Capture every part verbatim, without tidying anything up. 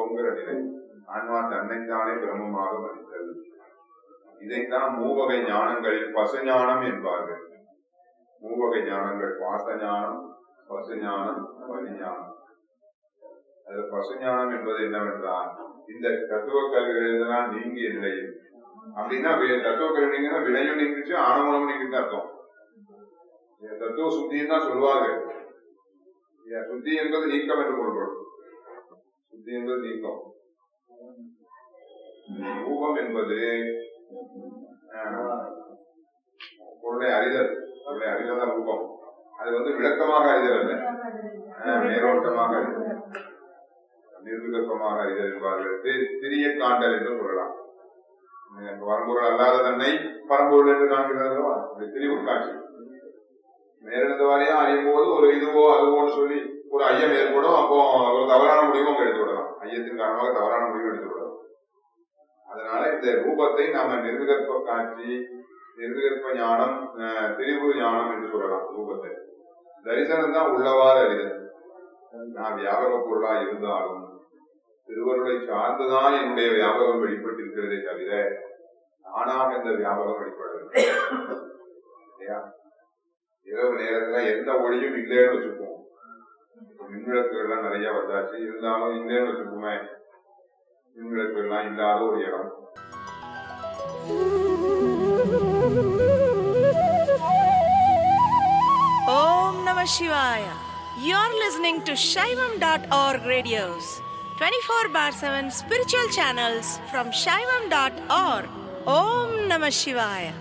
ரூபங்கிற நிலை. ஆன்மா தன்னைத்தானே பிரம்மமாக மதித்தல். இதைத்தான் மூவகை ஞானங்களில் பசுஞானம் என்பார்கள். மூவகை ஞானங்கள் பாசஞானம், பசுஞானம், பரிஞானம். அது பசுஞானம் என்பது என்னவென்றால் இந்த தத்துவ கல்விகளெல்லாம் நீங்கிய நிலையில். அப்படின்னா தத்துவ கல்விங்கன்னா வினையும் நீங்கிச்சு, ஆணவமும் நீங்கிட்டு அர்த்தம். தத்துவ சுத்தின்னு தான் சொல்வார்கள். சுத்தி என்பது நீக்கம் என்று கொள்வோம். சுத்தி என்பது நீக்கம். ரூபம் என்பது பொருளை அறிதல். பொருளை அறிதல் தான் ரூபம். அது வந்து விளக்கமாக அறிதல் அல்ல, மேலோட்டமாக அறிதல், நிர்விகல்பமாக அறிதல் என்பார்கள். திரிய காண்டல் என்று சொல்லலாம். பரம்பொருள் அல்லாத தன்னை பரம்பொருள் என்று காண்கிறதா திரிவு காட்சி. மேலிருந்த வாரியா அறியும் போது ஒரு இதுவோ அதுவோன்னு சொல்லி ஒரு ஐயம் ஏற்படும். அப்போ ஒரு தவறான முடிவும் எடுத்து விடலாம். ஐயத்தின் காரணமாக தவறான முடிவு எடுத்து விடலாம். அதனால இந்த ரூபத்தை நாம நிர்விகல்ப காட்சி, நிர்விகல்ப ஞானம், திரிவு ஞானம் என்று சொல்லலாம். ரூபத்தை தரிசனம் தான் உள்ளவாறு அறிதல். நான் வியாபக பொருளா இருந்தாலும் திருவருளை சார்ந்துதான் என்னுடைய வியாபகம் வெளிப்பட்டிருக்கிறதே தவிர நானாக இந்த வியாபகம் வெளிப்படவில்லை. இரவு நேரத்துல எந்த ஒளியும் இல்லைன்னு வச்சுப்போம். மின்விளக்குகள் எல்லாம் நிறைய வந்தாச்சு, இருந்தாலும் இல்லைன்னு வச்சுப்போமே. மின்விளக்குகள் எல்லாம் இல்லாத ஒரு இடம். Om Namah Shivaya. You're listening to Shaivam dot org radios, twenty-four bar seven spiritual channels from Shaivam dot org. Om Namah Shivaya.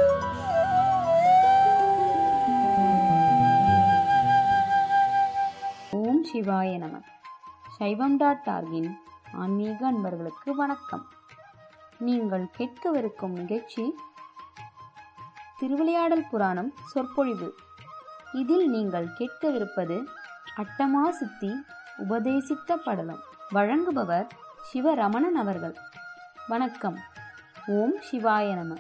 ஓம் சிவாய நம. சைவம் டாட் ஆர்கின் ஆன்மீக அன்பர்களுக்கு வணக்கம். நீங்கள் கேட்கவிருக்கும் நிகழ்ச்சி திருவிளையாடல் புராணம் சொற்பொழிவு. இதில் நீங்கள் கேட்கவிருப்பது அட்டமா சித்தி உபதேசித்த படலம். வழங்குபவர் சிவரமணன் அவர்கள். வணக்கம். ஓம் சிவாய நம.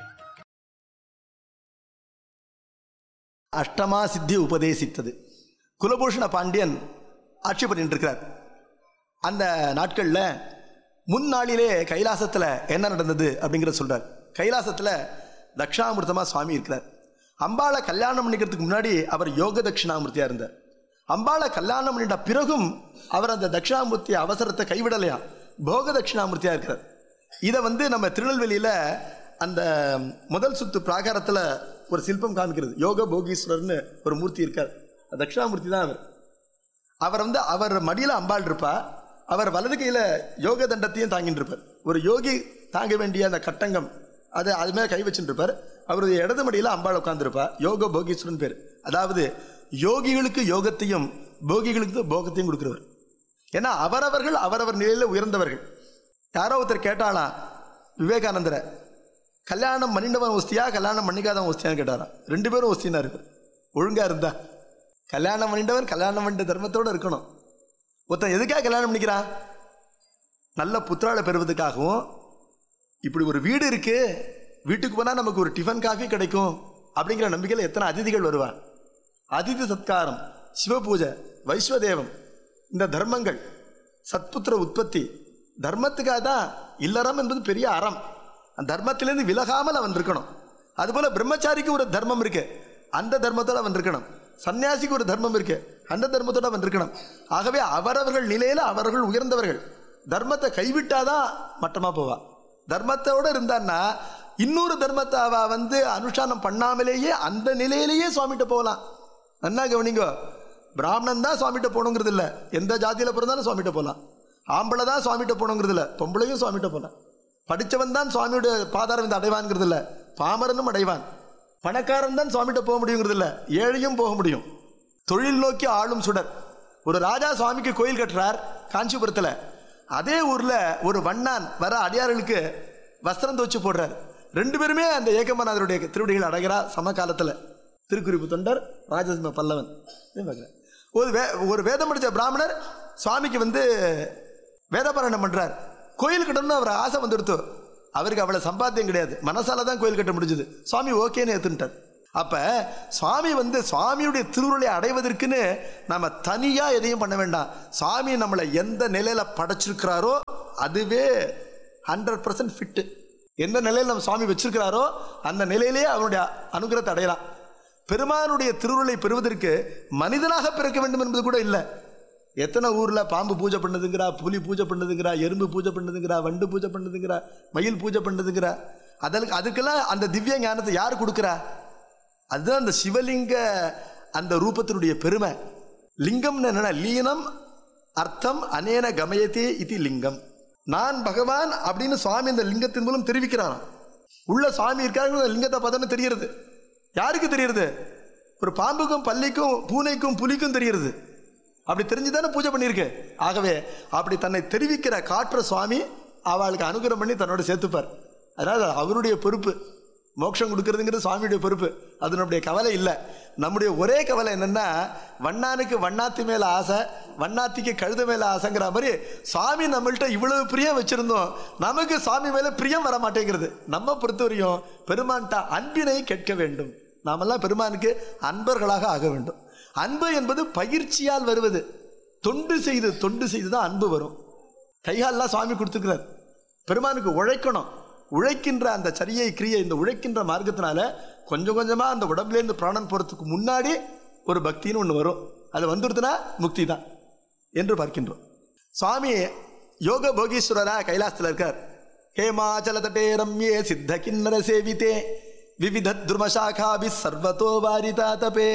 அஷ்டமா சித்தி உபதேசித்தது. குலபூஷண பாண்டியன் ஆட்சி பண்ணிட்டு இருக்கிறார். அந்த நாட்களில் முன்னாளிலே கைலாசத்தில் என்ன நடந்தது அப்படிங்கிறத சொல்கிறார். கைலாசத்தில் தட்சிணாமூர்த்தமாக சுவாமி இருக்கிறார். அம்பாளை கல்யாணம் பண்ணிக்கிறதுக்கு முன்னாடி அவர் யோக தட்சிணாமூர்த்தியாக இருந்தார். அம்பாளை கல்யாணம் பண்ணிட்ட பிறகும் அவர் அந்த தட்சிணாமூர்த்தி அவசரத்தை கைவிடலையா, போக தட்சிணாமூர்த்தியாக இருக்கிறார். இதை வந்து நம்ம திருநெல்வேலியில் அந்த முதல் சுத்து பிராகாரத்தில் ஒரு சிற்பம் காமிக்கிறது. யோக போகீஸ்வரர்னு ஒரு மூர்த்தி இருக்கார். தட்சிணாமூர்த்தி தான் அவர். அவர் வந்து அவர் மடியில் அம்பாள் இருப்பா, அவர் வலது கையில் யோக தண்டத்தையும் தாங்கிட்டு இருப்பார். ஒரு யோகி தாங்க வேண்டிய அந்த கட்டங்கம் அது அது மேலே கை வச்சுட்டு இருப்பார். அவருடைய இடது மடியில் அம்பாள் உட்காந்துருப்பா. யோக போகீஸ்வரன் பேர். அதாவது யோகிகளுக்கு யோகத்தையும் போகிகளுக்கு போகத்தையும் கொடுக்குறவர். ஏன்னா அவரவர்கள் அவரவர் நிலையில் உயர்ந்தவர்கள். யாரோ ஒருத்தர் கேட்டாலாம் விவேகானந்தரை, கல்யாணம் பண்ணிண்டவன் ஒஸ்தியா கல்யாணம் பண்ணிக்காதவன் ஒஸ்தியான்னு கேட்டாராம். ரெண்டு பேரும் ஒஸ்தினா இருக்கு. ஒழுங்கா இருந்தா கல்யாணம் பண்ணிட்டவன் கல்யாணம் பண்ணிட்ட தர்மத்தோடு இருக்கணும். ஒருத்தன் எதுக்காக கல்யாணம் பண்ணிக்கிறான்? நல்ல புத்திராளை பெறுவதுக்காகவும், இப்படி ஒரு வீடு இருக்கு, வீட்டுக்கு போனால் நமக்கு ஒரு டிஃபன் காஃபி கிடைக்கும் அப்படிங்கிற நம்பிக்கையில் எத்தனை அதிதிகள் வருவான். அதிதி சத்காரம், சிவபூஜை, வைஸ்வதேவம், இந்த தர்மங்கள், சத்புத்திர உற்பத்தி, தர்மத்துக்காக தான். இல்லறம் என்பது பெரிய அறம். அந்த தர்மத்திலேருந்து விலகாமல் அவன் இருக்கணும். அதுபோல பிரம்மச்சாரிக்கு ஒரு தர்மம் இருக்கு, அந்த தர்மத்தோடு அவன் இருக்கணும். சன்னியாசிக்கு ஒரு தர்மம் இருக்கு, அந்த தர்மத்தோடு அவன் இருக்கணும். ஆகவே அவரவர்கள் நிலையில் அவர்கள் உயர்ந்தவர்கள். தர்மத்தை கைவிட்டாதான் மட்டமாக போவா. தர்மத்தோடு இருந்தான்னா இன்னொரு தர்மத்தை அவ வந்து அனுஷ்டானம் பண்ணாமலேயே அந்த நிலையிலேயே சுவாமிகிட்ட போகலாம். நன்னா கவனிங்கோ, பிராமணன் தான் சுவாமிகிட்ட போகணுங்கிறது இல்லை. எந்த ஜாதியில் பிறந்தாலும் சுவாமிகிட்ட போகலாம். ஆம்பளை தான் சுவாமிகிட்ட போகணுங்கிறது இல்லை, பொம்பளையும் சுவாமிகிட்ட போகலாம். படித்தவன் தான் சுவாமியோட பாதாரம் இந்த அடைவான்ங்கிறது இல்லை, பாமரனும் அடைவான். பணக்காரன் தான் சுவாமிகிட்ட போக முடியுங்கிறது இல்லை, ஏழையும் போக முடியும். தொழில் நோக்கி ஆளும் சுடர். ஒரு ராஜா சுவாமிக்கு கோயில் கட்டுறார் காஞ்சிபுரத்தில். அதே ஊரில் ஒரு வண்ணான் வர அடியார்களுக்கு வஸ்திரம் துவச்சு போடுறார். ரெண்டு பேருமே அந்த ஏகமநாதருடைய திருவடிகள் அடைகிறா சமகாலத்தில். திருக்குறிப்பு தொண்டர், ராஜசிம்ம பல்லவன். ஒரு வே ஒரு வேதம் படித்த பிராமணர் சுவாமிக்கு வந்து வேதபாராயணம் பண்ணுறார். கோயில் கட்டணும்னு அவர் ஆசை வந்துடுத்து. அவருக்கு அவ்வளோ சம்பாத்தியம் கிடையாது, மனசால தான் கோயில் கட்ட முடிஞ்சது. சுவாமி ஓகேன்னு ஏற்றுட்டார். அப்போ சுவாமி வந்து சுவாமியுடைய திருவுருளை அடைவதற்குன்னு நம்ம தனியாக எதையும் பண்ண வேண்டாம். சுவாமி நம்மளை எந்த நிலையில் படைச்சிருக்கிறாரோ அதுவே ஹண்ட்ரட் பர்சன்ட் ஃபிட்டு. எந்த நிலையில் நம்ம சுவாமி வச்சிருக்கிறாரோ அந்த நிலையிலேயே அவனுடைய அனுகிரகத்தை அடையலாம். பெருமானுடைய திருவுருளை பெறுவதற்கு மனிதனாக பிறக்க வேண்டும் என்பது கூட இல்லை. எத்தனை ஊரில் பாம்பு பூஜை பண்ணதுங்கிறா, புலி பூஜை பண்ணதுங்கிறா, எறும்பு பூஜை பண்ணதுங்கிறா, வண்டு பூஜை பண்ணதுங்கிறா, மயில் பூஜை பண்ணதுங்கிறா. அதற்கு அதுக்கெல்லாம் அந்த திவ்ய ஞானத்தை யார் கொடுக்குறா? அதுதான் அந்த சிவலிங்க அந்த ரூபத்தினுடைய பெருமை. லிங்கம்னு என்னன்னா லீனம் அர்த்தம் அனேன கமயத்தே இது லிங்கம். நான் பகவான் அப்படின்னு சுவாமி இந்த லிங்கத்தின் மூலம் தெரிவிக்கிறாராம். உள்ள சுவாமி இருக்காங்க, லிங்கத்தை பார்த்தோன்னு தெரிகிறது. யாருக்கு தெரியுது? ஒரு பாம்புக்கும் பல்லிக்கும் பூனைக்கும் புலிக்கும் தெரியுது. அப்படி தெரிஞ்சுதானே பூஜை பண்ணியிருக்கு. ஆகவே அப்படி தன்னை தெரிவிக்கிற காற்ற சுவாமி அவளுக்கு அனுகிரகம் பண்ணி தன்னோட சேர்த்துப்பார். அதனால் அவருடைய பொறுப்பு. மோட்சம் கொடுக்கறதுங்கிறது சுவாமியுடைய பொறுப்பு. அது நம்முடைய கவலை இல்லை. நம்முடைய ஒரே கவலை என்னென்னா, வண்ணானுக்கு வண்ணாத்தி மேலே ஆசை, வண்ணாத்திக்கு கழுத மேலே ஆசைங்கிற மாதிரி சுவாமி நம்மள்கிட்ட இவ்வளவு பிரியம் வச்சுருந்தோம், நமக்கு சுவாமி மேலே பிரியம் வர மாட்டேங்கிறது. நம்ம பொறுத்தவரையும் பெருமான்கிட்ட அன்பினை கேட்க வேண்டும். நாமெல்லாம் பெருமானுக்கு அன்பர்களாக ஆக வேண்டும். அன்பு என்பது பயிற்சியால் வருவது. தொண்டு செய்து தொண்டு செய்து தான் அன்பு வரும். கைகாலெலாம் சுவாமி கொடுத்துருக்கிறார். பெருமானுக்கு உழைக்கணும். உழைக்கின்ற அந்த சரியை கிரியை, இந்த உழைக்கின்ற மார்க்கத்தினால கொஞ்சம் கொஞ்சமாக அந்த உடம்புலேருந்து பிராணன் போகிறதுக்கு முன்னாடி ஒரு பக்தின்னு ஒன்று வரும். அது வந்துடுதுன்னா முக்தி தான் என்று பார்க்கின்றோம். சுவாமி யோக போகீஸ்வரரா கைலாசத்தில் இருக்கார். ஹேமாச்சல தட்டே ரம்யே சித்த கிண்ணர சேவித்தே விவித துருமசாகாபி சர்வத்தோ வாரிதா தபே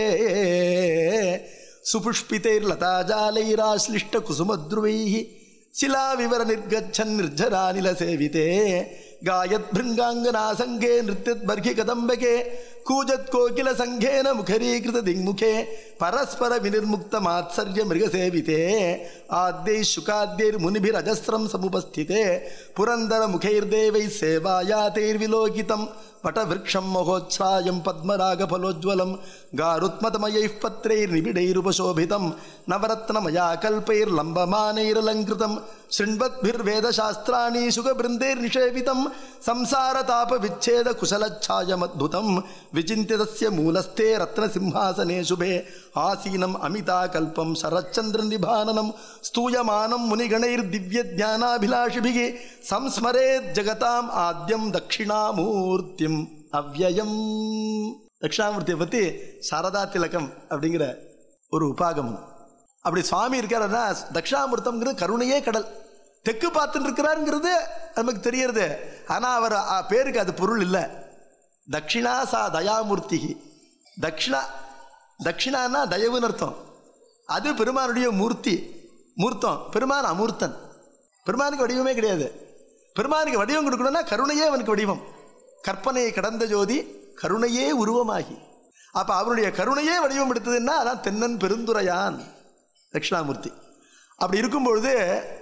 சுபுஷ்பிதைர் லதாஜாலைராஸ்லிஷ்ட குசுமத்ருவைஹி சிலா விவர நிர்கச்சன் நிர்ஜரானில சேவித்தே காயத் பிருங்காங்கனா சங்கே நிருத்யத் பர்கி கதம்பகே கூஜத் கோகில சங்கேன முகரீகிருத திங்முகே பரஸ்பர வினிர்முக்த மாத்சர்ய மிருக சேவித்தே ஆத்யை சுகாத்யைர் முனிபிர் அஜஸ்ரம் சமுபஸ்திதே புரந்தர முகைர்தேவை சேவாயாதைர் விலோகிதம் பட்டவிருக்ஷம் மகோத்சாயம் பத்மராக பலோஜ்வலம் காருத்மதமயைப் பத்ரைர் நிபிடைருபசோபிதம் நவரத்னமயா கல்பைர் லம்பமானைரலங்கிருதம் ஸ்ருண்வத்பிர் வேதசாஸ்திராணி சுகபிருந்தேர் நிஷேவிதம் சம்சார தாப விச்சேத குசலச்சாயமத்புதம் விசிந்தியதஸ்ய மூலஸ்தே ரத்னசிம்ஹாசனே சுபே ஆசீனம் அமிதா கல்பம் சரச்சந்திர நிபானனம் ஸ்தூயமானம் முனிகணைர் திவ்ய ஜானாபிலாஷிபிகி சம்ஸ்மரேத் ஜகதாம் ஆத்யம் தட்சிணாமூர்த்திம் அவ்யயம். தட்சிணாமூர்த்தியை பற்றி சாரதா திலகம் அப்படிங்கிற ஒரு உபாகமம். அப்படி சுவாமி இருக்காருன்னா தட்சிணாமூர்த்தம்ங்கிறது கருணையே கடல். தெற்கு பார்த்துட்டு இருக்கிறாருங்கிறது நமக்கு தெரியறது. ஆனால் அவர் பேருக்கு அது பொருள் இல்லை. தட்சிணா சா தயாமூர்த்தி. தட்சிணா தட்சிணான்னா தயவுன்னு அர்த்தம். அது பெருமானுடைய மூர்த்தி, மூர்த்தம். பெருமான் அமூர்த்தன். பெருமானுக்கு வடிவமே கிடையாது. பெருமானுக்கு வடிவம் கொடுக்கணும்னா கருணையே அவனுக்கு வடிவம். கற்பனையை கடந்த ஜோதி கருணையே உருவமாகி. அப்போ அவருடைய கருணையே வடிவம் எடுத்ததுன்னா அதான் தென்னன் பெருந்துரையான் தட்சிணாமூர்த்தி. அப்படி இருக்கும்பொழுது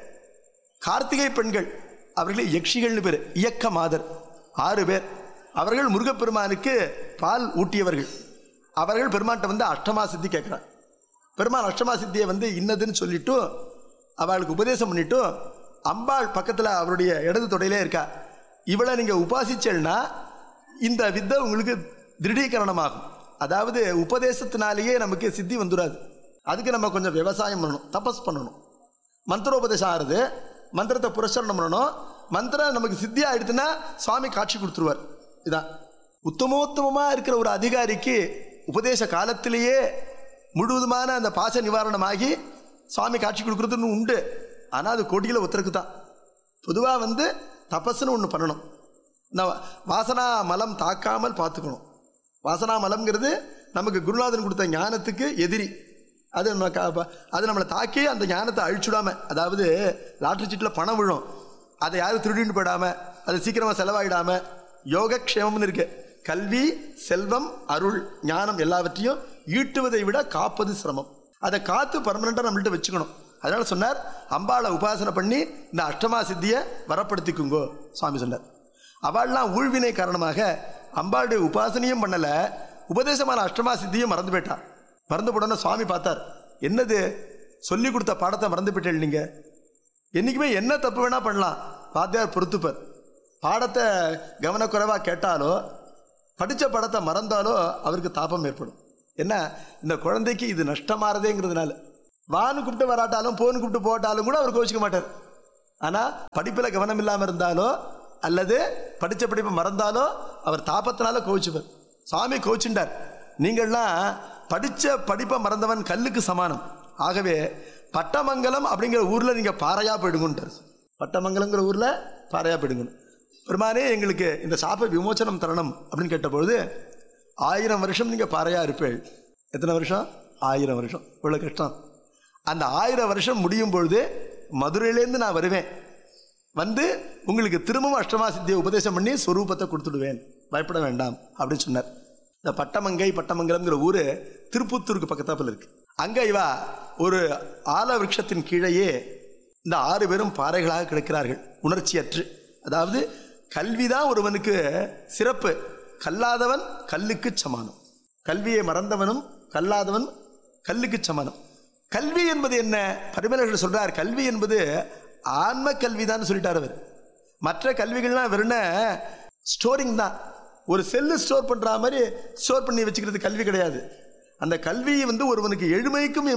கார்த்திகை பெண்கள், அவர்களே யக்ஷிகள்னு பேர், இயக்க மாதர் ஆறு பேர். அவர்கள் முருகப்பெருமானுக்கு பால் ஊட்டியவர்கள். அவர்கள் பெருமான்கிட்ட வந்து அஷ்டமா சித்தி கேட்குறார். பெருமான் அஷ்டமா சித்தியை வந்து இன்னதுன்னு சொல்லிட்டு அவளுக்கு உபதேசம் பண்ணிட்டு அம்பாள் பக்கத்தில் அவருடைய இடது தொடையிலே இருக்கா. இவளை நீங்கள் உபாசிச்சல்னா இந்த வித்தை உங்களுக்கு திருடீகரணமாகும். அதாவது உபதேசத்தினாலேயே நமக்கு சித்தி வந்துடாது. அதுக்கு நம்ம கொஞ்சம் விவசாயம் பண்ணணும், தபஸ் பண்ணணும். மந்திரோபதேசம் ஆறுது, மந்திரத்தை புரஸ்கரணம் பண்ணணும். மந்திரம் நமக்கு சித்தி ஆயிடுச்சுன்னா சுவாமி காட்சி கொடுத்துருவார். இதான் உத்தமோத்தமமாக இருக்கிற ஒரு அதிகாரிக்கு உபதேச காலத்திலேயே முழுவதுமான அந்த பாச நிவாரணமாகி சுவாமி காட்சி கொடுக்குறதுன்னு உண்டு. ஆனால் அது கோடியில் ஒருத்தருக்கு தான். பொதுவாக வந்து தபஸ்ன்னு ஒன்று பண்ணணும். இந்த வாசனா மலம் தாக்காமல் பார்த்துக்கணும். வாசனா மலம்ங்கிறது நமக்கு குருநாதன் கொடுத்த ஞானத்துக்கு எதிரி. அது நம்ம அது நம்மளை தாக்கி அந்த ஞானத்தை அழிச்சுடாமல், அதாவது லாட்ரி சீட்டில் பணம் விழும், அதை யாரும் திருடின்னு போயிடாமல், அது சீக்கிரமாக செலவாயிடாமல் யோகக்ஷேமம்னு இருக்கு. கல்வி, செல்வம், அருள், ஞானம் எல்லாவற்றையும் ஈட்டுவதை விட காப்பது சிரமம். அதை காத்து பர்மனெண்ட்டாக நம்மள்கிட்ட வச்சுக்கணும். அதனால சொன்னார், அம்பாளை உபாசனை பண்ணி இந்த அஷ்டமா சித்தியை வரப்படுத்திக்குங்கோ சுவாமி சொன்னார். அவள்லாம் ஊழ்வினை காரணமாக அம்பாளுடைய உபாசனையும் பண்ணலை, உபதேசமான அஷ்டமா சித்தியும் மறந்து போயிட்டான். மறந்து போடனே சுவாமி பார்த்தார், என்னது சொல்லி கொடுத்த பாடத்தை மறந்து போயிட்டேன். நீங்கள் என்றைக்குமே என்ன தப்பு வேணால் பண்ணலாம், வாத்தியார் பொறுத்துப்பார். பாடத்தை கவனக்குறைவாக கேட்டாலோ படித்த படத்தை மறந்தாலோ அவருக்கு தாபம் ஏற்படும். என்ன, இந்த குழந்தைக்கு இது நஷ்டமாறதேங்கிறதுனால. வான்னு கூப்பிட்டு வராட்டாலும் போன்னு கூப்பிட்டு போட்டாலும் கூட அவர் கோச்சிக்க மாட்டார். ஆனால் படிப்பில் கவனம் இல்லாமல் இருந்தாலோ அல்லது படித்த படிப்பை மறந்தாலோ அவர் தாபத்தினால கோவிச்சுப்பார். சுவாமி கோவிச்சுட்டார், நீங்கள்லாம் படித்த படிப்பை மறந்தவன் கல்லுக்கு சமானம். ஆகவே பட்டமங்கலம் அப்படிங்கிற ஊரில் நீங்கள் பாறையா போயிடுங்கன்றார். பட்டமங்கலங்கிற ஊரில் பாறையா போயிடுங்கன்னு. பெருமானே எங்களுக்கு இந்த சாப விமோச்சனம் தரணும் அப்படின்னு கேட்டபொழுது, ஆயிரம் வருஷம் நீங்கள் பாறையா இருப்பேள். எத்தனை வருஷம்? ஆயிரம் வருஷம். இவ்வளோ கஷ்டம். அந்த ஆயிரம் வருஷம் முடியும் பொழுது மதுரையிலேருந்து நான் வருவேன், வந்து உங்களுக்கு திரும்பவும் அஷ்டமா சித்தியை உபதேசம் பண்ணி ஸ்வரூபத்தை கொடுத்துடுவேன், பயப்பட வேண்டாம் அப்படின்னு சொன்னார். இந்த பட்டமங்கை பட்டமங்கலம்ங்கிற ஊர் திருப்புத்தூருக்கு பக்கத்தாப்பில் இருக்கு. அங்கே இவா ஒரு ஆல விருட்சத்தின் கீழேயே இந்த ஆறு பேரும் பாறைகளாக கிடக்கிறார்கள், உணர்ச்சியற்று. அதாவது கல்விதான் ஒருவனுக்கு சிறப்பு, கல்லாதவன் கல்லுக்கு சமானம். கல்வியை மறந்தவனும் கல்லாதவன் கல்லுக்கு சமானம். கல்வி என்பது என்ன? பரிமேலழகர் சொல்றார், கல்வி என்பது ஆன்ம கல்விதான் சொல்லிட்டார் அவர். மற்ற கல்விகள்லாம் வெறும் ஸ்டோரிங் தான். ஒரு செல்லு ஸ்டோர் பண்ற மாதிரி ஸ்டோர் பண்ணி வச்சுக்கிறது கல்வி கிடையாது. அந்த கல்வி வந்து ஒருவனுக்கு எழுமைக்கும்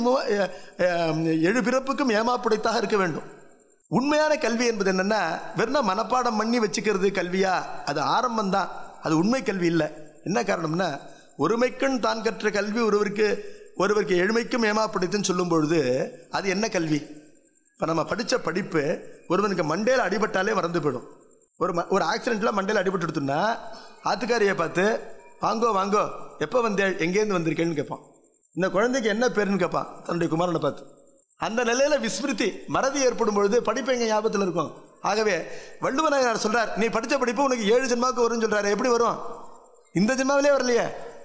எழுபிறப்புக்கும் ஏமாப்புடைத்தாக இருக்க வேண்டும். உண்மையான கல்வி என்பது என்னன்னா, வெறும் மனப்பாடம் பண்ணி வச்சுக்கிறது கல்வியா? அது ஆரம்பம் தான், அது உண்மை கல்வி இல்லை. என்ன காரணம்னா, ஒருமைக்கண் தான் கற்ற கல்வி ஒருவருக்கு ஒருவருக்கு எழுமைக்கும் ஏமாப்படுத்துன்னு சொல்லும் பொழுது அது என்ன கல்வி? இப்போ நம்ம படித்த படிப்பு ஒருவனுக்கு மண்டையில் அடிபட்டாலே மறந்து போயிடும். ஒரு ஒரு ஆக்சிடென்ட்டில் மண்டையில் அடிபட்டு எடுத்துன்னா ஆத்துக்காரியை பார்த்து வாங்கோ வாங்கோ எப்போ வந்தேள் எங்கேருந்து வந்திருக்கேன்னு கேட்பான். இந்த குழந்தைக்கு என்ன பேருன்னு கேட்பான் தன்னுடைய குமாரனை பார்த்து. அந்த நிலையில் விஸ்மிருதி மறதி ஏற்படும் பொழுது படிப்பு எங்கள் ஞாபகத்தில் இருக்கும். ஆகவே வள்ளுவனார் சொல்கிறார், நீ படித்த படிப்பு உனக்கு ஏழு ஜென்மாவுக்கு வரும்னு சொல்கிறாரு. எப்படி வரும்? இந்த ஜென்மாவிலே வரலையே,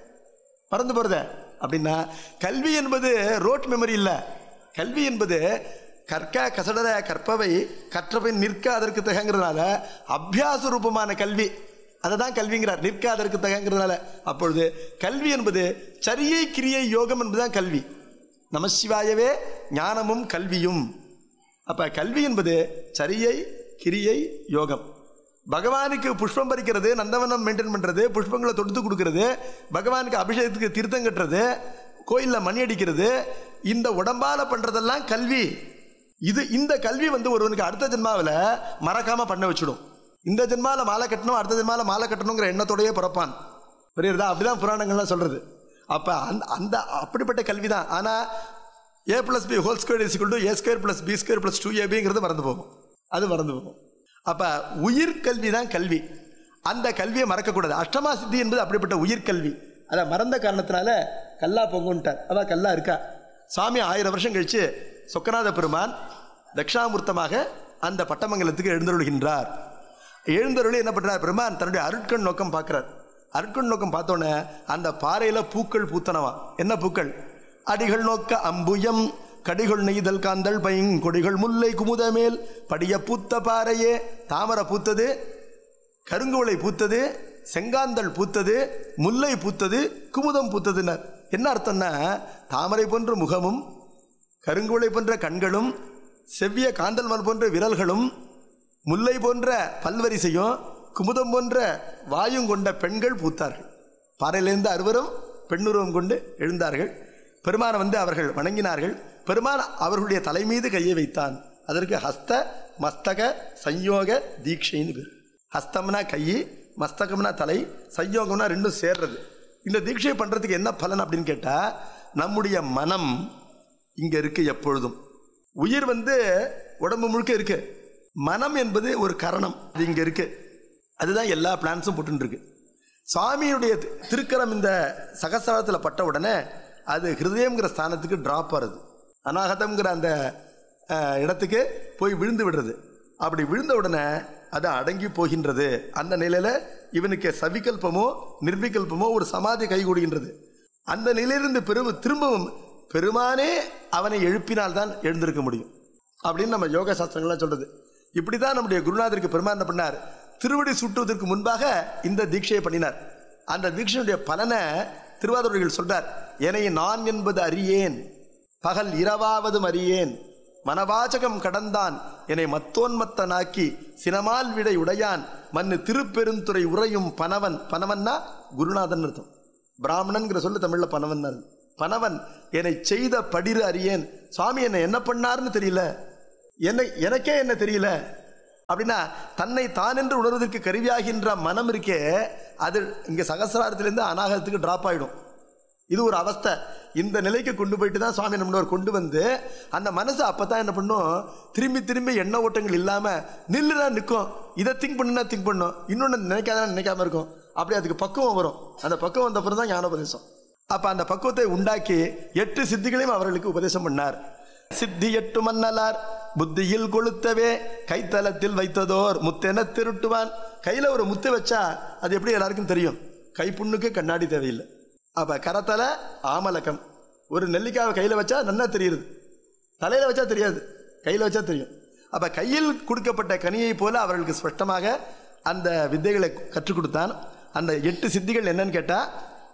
மறந்து போகிறத. அப்படின்னா கல்வி என்பது ரோட் மெமரி இல்லை. கல்வி என்பது கற்க கசடர கற்பவை கற்றவை நிற்க அதற்கு தகங்கிறதுனால அபியாச ரூபமான கல்வி, அதை தான் கல்விங்கிறார். நிற்க அதற்கு தகங்கிறதுனால. அப்பொழுது கல்வி என்பது சரியை கிரியை யோகம் என்பதுதான் கல்வி. நமசிவாயவே ஞானமும் கல்வியும். அப்ப கல்வி என்பது சரியை கிரியை யோகம். பகவானுக்கு புஷ்பம் பறிக்கிறது, நந்தவனம் மெயின்டைன் பண்ணுறது, புஷ்பங்களை தொடுத்து கொடுக்கறது, பகவானுக்கு அபிஷேகத்துக்கு தீர்த்தம் கட்டுறது, கோயிலில் மணி அடிக்கிறது, இந்த உடம்பால பண்ணுறதெல்லாம் கல்வி. இது இந்த கல்வி வந்து ஒருவனுக்கு அடுத்த ஜென்மாவில் மறக்காமல் பண்ண வச்சுடும். இந்த ஜென்மாவில் மாலை கட்டணும், அடுத்த ஜென்மாவில் மாலை கட்டணுங்கிற எண்ணத்தோடையே பிறப்பான். புரியுறதா? அப்படிதான் புராணங்கள்லாம் சொல்கிறது. அப்போ அந்த அந்த அப்படிப்பட்ட கல்வி தான். ஆனால் ஏ plus B whole square is equal to A square plus B square plus two ஏபிங்கிறது மறந்து போகும். அது மறந்து போகும். அப்போ உயிர்கல்வி தான் கல்வி. அந்த கல்வியை மறக்கக்கூடாது. அஷ்டமா சித்தி என்பது அப்படிப்பட்ட உயிர்கல்வி. அதை மறந்த காரணத்தினால கல்லா பொங்குன்ட்டார். அதான் கல்லா இருக்கா. சுவாமி ஆயிரம் வருஷம் கழித்து சொக்கநாத பெருமான் தட்சிணாமூர்த்தமாக அந்த பட்டமங்கலத்துக்கு எழுந்தருளுகின்றார். எழுந்தருளி என்ன பண்ணுறார்? பெருமான் தன்னுடைய அருட்கண் நோக்கம் பார்க்குறார். அருட்கண் நோக்கம் பார்த்தோன்னே அந்த பாறையில் பூக்கள் பூத்தனவா. என்ன பூக்கள்? அடிகள் நோக்க அம்புயம் கடிகள் நெய்தல் காந்தல் பைங் கொடிகள் முல்லை குமுத மேல் படிய பூத்த பாறையே. தாமரை பூத்தது, கருங்குவளை பூத்தது, செங்காந்தல் பூத்தது, முல்லை பூத்தது, குமுதம் பூத்ததுன்னார். என்ன அர்த்தம்னா, தாமரை போன்ற முகமும் கருங்குவளை போன்ற கண்களும் செவ்விய காந்தல் மலர் போன்ற விரல்களும் முல்லை போன்ற பல்வரிசையும் குமுதம் போன்ற வாயும் கொண்ட பெண்கள் பூத்தார்கள். பாறையிலிருந்து அறுவரும் பெண்ணுருவம் கொண்டு எழுந்தார்கள். பெருமானை வந்து அவர்கள் வணங்கினார்கள். பெருமான் அவர்களுடைய தலை மீது கையை வைத்தான். அதற்கு ஹஸ்த மஸ்தக சயோக தீட்சைன்னு பேர். ஹஸ்தம்னா கை, மஸ்தகம்னா தலை, சயோகம்னா ரெண்டும் சேர்றது. இந்த தீட்சை பண்ணுறதுக்கு என்ன பலன் அப்படின்னு கேட்டால், நம்முடைய மனம் இங்கே இருக்கு எப்பொழுதும். உயிர் வந்து உடம்பு முழுக்க இருக்கு. மனம் என்பது ஒரு கரணம், அது இங்கே இருக்கு. அதுதான் எல்லா பிளான்ஸும் போட்டுருக்கு. சுவாமியுடைய திருக்கரம் இந்த சகசிரத்தில் பட்ட உடனே அது ஹிருதயம்ங்கிற ஸ்தானத்துக்கு ட்ராப் ஆகுது. அநாகதம்ங்கிற அந்த இடத்துக்கு போய் விழுந்து விடுறது. அப்படி விழுந்த உடனே அது அடங்கி போகின்றது. அந்த நிலையில் இவனுக்கு சவிகல்பமோ நிர்விகல்பமோ ஒரு சமாதி கைகூடுகின்றது. அந்த நிலையிலிருந்து பெரும் திரும்பவும் பெருமானே அவனை எழுப்பினால்தான் எழுந்திருக்க முடியும் அப்படின்னு நம்ம யோக சாஸ்திரங்கள்லாம் சொல்றது. இப்படி தான் நம்முடைய குருநாதருக்கு பெருமான் என்ன பண்ணார்? திருவடி சுட்டுவதற்கு முன்பாக இந்த தீட்சையை பண்ணினார். அந்த தீட்சையுடைய பலனை திருவாதிரைகள் சொல்றார். என்னை நான் என்பது அறியேன், பகல் இரவாவதும் அறியேன், மனவாச்சகம் கடந்தான் என்னை மத்தோன்மத்தனாக்கி சினமால் விடை உடையான் மண்ணு திருப்பெருந்துறை உரையும் பனவன். பனவன்னா குருநாதன் அர்த்தம். பிராமணன்கிற சொல்லு தமிழ்ல பனவன். பனவன் என்னை செய்த படிறு அறியேன். சுவாமி என்னை என்ன பண்ணார்னு தெரியல, என்ன எனக்கே என்ன தெரியல அப்படின்னா தன்னை தான் என்று உணர்வதற்கு கருவியாகின்ற மனம் இருக்கே, அது இங்கே சகசிராரத்திலேருந்து அநாகத்துக்கு டிராப் ஆகிடும். இது ஒரு அவஸ்தை. இந்த நிலைக்கு கொண்டு போயிட்டு தான் சுவாமி நம்மளவர் கொண்டு வந்து அந்த மனசு அப்போ தான் என்ன பண்ணும், திரும்பி திரும்பி எண்ண ஓட்டங்கள் இல்லாமல் நில்லுனா நிற்கும். இதை திங்க் பண்ணுனா திங்க் பண்ணும், இன்னொன்று நினைக்காதான் நினைக்காம இருக்கும். அப்படி அதுக்கு பக்குவம் வரும். அந்த பக்குவம் வந்த அப்புறம் தான் ஞானோபதேசம். அப்போ அந்த பக்குவத்தை உண்டாக்கி எட்டு சித்திகளையும் அவர்களுக்கு உபதேசம் பண்ணார். சித்தி எட்டு மன்னலார் புத்தியில் கொளுத்தவே கைத்தலத்தில் வைத்ததோர் முத்தென திருட்டுவான். கையில் ஒரு முத்து வச்சா அது எப்படி எல்லாருக்கும் தெரியும், கைப்புண்ணுக்கு கண்ணாடி தேவையில்லை. அப்போ கரத்தல ஆமலக்கம், ஒரு நெல்லிக்காவை கையில் வச்சா நல்லா தெரியுது, தலையில் வச்சா தெரியாது, கையில் வச்சா தெரியும். அப்போ கையில் கொடுக்கப்பட்ட கனியை போல அவர்களுக்கு ஸ்பஷ்டமாக அந்த வித்தைகளை கற்றுக் கொடுத்தான். அந்த எட்டு சித்திகள் என்னன்னு கேட்டால்